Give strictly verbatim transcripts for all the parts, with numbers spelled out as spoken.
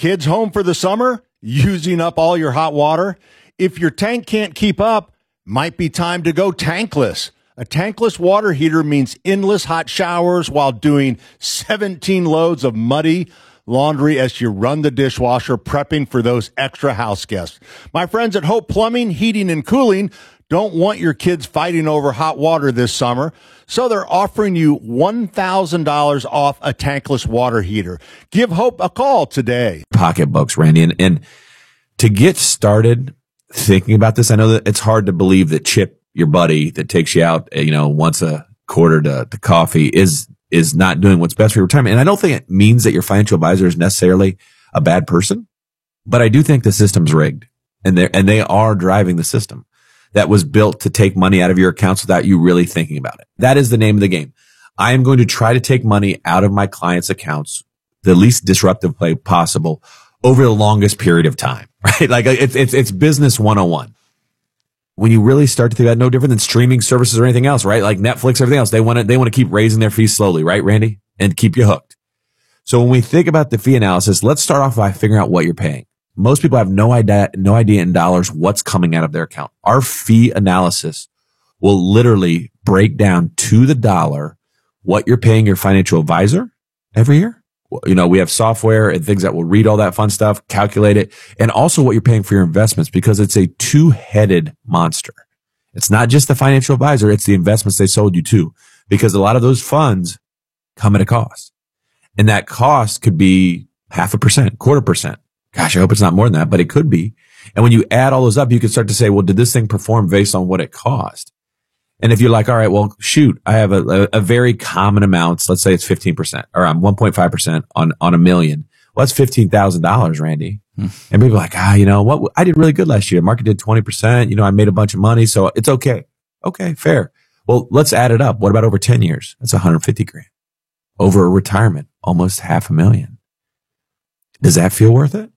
kids home for the summer? Using up all your hot water? If your tank can't keep up, might be time to go tankless. A tankless water heater means endless hot showers while doing seventeen loads of muddy laundry as you run the dishwasher, prepping for those extra house guests. My friends at Hope Plumbing, Heating, and Cooling don't want your kids fighting over hot water this summer, so they're offering you one thousand dollars off a tankless water heater. Give Hope a call today. Pocketbooks, Randy. And, and to get started thinking about this, I know that it's hard to believe that Chip, your buddy that takes you out, you know, once a quarter to, to coffee is is not doing what's best for your retirement. And I don't think it means that your financial advisor is necessarily a bad person, but I do think the system's rigged, and they and they are driving the system that was built to take money out of your accounts without you really thinking about it. That is the name of the game. I am going to try to take money out of my clients' accounts the least disruptive way possible over the longest period of time, right? Like it's it's it's business one oh one. When you really start to think about, no different than streaming services or anything else, right? Like Netflix, everything else, they want to they want to keep raising their fees slowly, right, Randy? And keep you hooked. So when we think about the fee analysis, let's start off by figuring out what you're paying. Most people have no idea, no idea in dollars what's coming out of their account. Our fee analysis will literally break down to the dollar what you're paying your financial advisor every year. You know, we have software and things that will read all that fun stuff, calculate it, and also what you're paying for your investments, because it's a two-headed monster. It's not just the financial advisor, it's the investments they sold you to, because a lot of those funds come at a cost. And that cost could be half a percent, quarter percent. Gosh, I hope it's not more than that, but it could be. And when you add all those up, you can start to say, well, did this thing perform based on what it cost? And if you're like, all right, well, shoot, I have a, a, a very common amount. Let's say it's fifteen percent or I'm one point five percent on, on a million. Well, that's fifteen thousand dollars, Randy. Hmm. And people are like, ah, you know what? I did really good last year. Market did twenty percent. You know, I made a bunch of money, so it's okay. Okay, fair. Well, let's add it up. What about over ten years? That's one hundred fifty grand. Over a retirement, almost half a million. Does that feel worth it?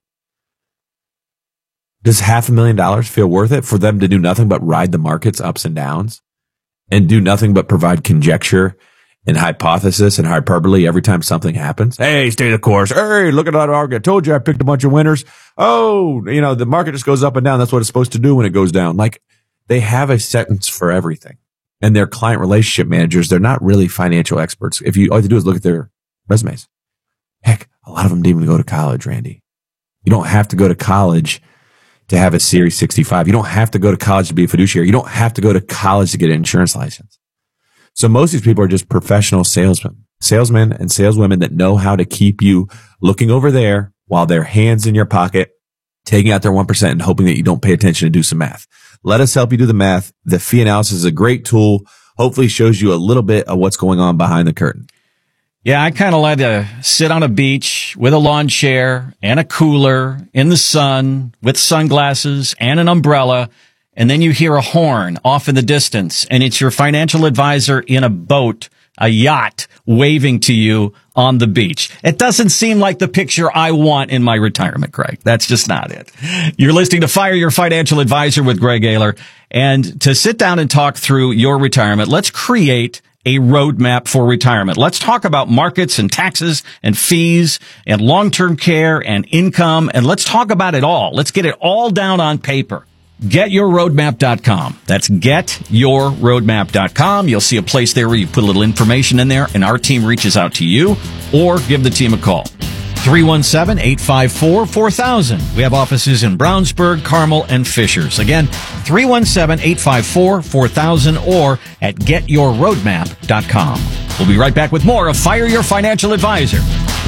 Does half a million dollars feel worth it for them to do nothing but ride the market's ups and downs and do nothing but provide conjecture and hypothesis and hyperbole every time something happens? Hey, stay the course. Hey, look at that market. I told you I picked a bunch of winners. Oh, you know, the market just goes up and down. That's what it's supposed to do when it goes down. Like, they have a sentence for everything. And their client relationship managers, they're not really financial experts. If you, all you have to do is look at their resumes. Heck, a lot of them didn't even go to college, Randy. You don't have to go to college to have a Series sixty-five. You don't have to go to college to be a fiduciary. You don't have to go to college to get an insurance license. So most of these people are just professional salesmen, salesmen and saleswomen that know how to keep you looking over there while their hands in your pocket, taking out their one percent and hoping that you don't pay attention and do some math. Let us help you do the math. The fee analysis is a great tool. Hopefully shows you a little bit of what's going on behind the curtain. Yeah, I kind of like to sit on a beach with a lawn chair and a cooler in the sun with sunglasses and an umbrella. And then you hear a horn off in the distance, and it's your financial advisor in a boat, a yacht, waving to you on the beach. It doesn't seem like the picture I want in my retirement, Greg. That's just not it. You're listening to Fire Your Financial Advisor with Greg Ayler. And to sit down and talk through your retirement, let's create a roadmap for retirement. Let's talk about markets and taxes and fees and long-term care and income, and let's talk about it all. Let's get it all down on paper. get your roadmap dot com. That's get your roadmap dot com. You'll see a place there where you put a little information in there, and our team reaches out to you, or give the team a call. three one seven, eight five four, four thousand. We have offices in Brownsburg, Carmel, and Fishers. Again, three one seven, eight five four, four thousand or at get your roadmap dot com. We'll be right back with more of Fire Your Financial Advisor.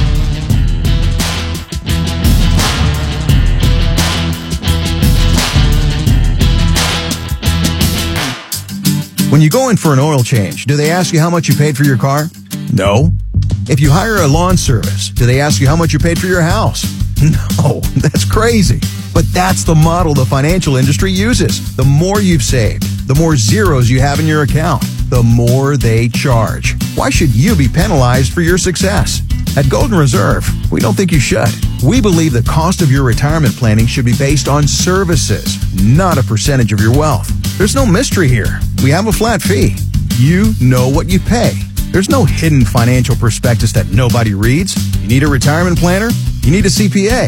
When you go in for an oil change, do they ask you how much you paid for your car? No. If you hire a lawn service, do they ask you how much you paid for your house? No, that's crazy. But that's the model the financial industry uses. The more you've saved, the more zeros you have in your account, the more they charge. Why should you be penalized for your success? At Golden Reserve, we don't think you should. We believe the cost of your retirement planning should be based on services, not a percentage of your wealth. There's no mystery here. We have a flat fee. You know what you pay. There's no hidden financial prospectus that nobody reads. You need a retirement planner? You need a C P A.